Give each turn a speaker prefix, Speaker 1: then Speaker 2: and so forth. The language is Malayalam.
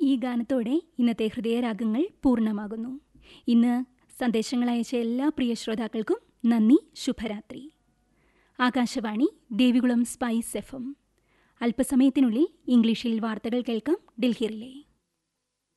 Speaker 1: ഈ ഗാനത്തോടെ ഇന്നത്തെ ഹൃദയരാഗങ്ങൾ പൂർണ്ണമാകുന്നു. ഇന്ന് സന്ദേശങ്ങൾ അയച്ച എല്ലാ പ്രിയ ശ്രോതാക്കൾക്കും നന്ദി. ശുഭരാത്രി. Akashvani Devikulam spice FM. അല്പസമയത്തിനുള്ളിൽ ഇംഗ്ലീഷിൽ വാർത്തകൾ കേൾക്കാം. ഡൽഹി റിലേ.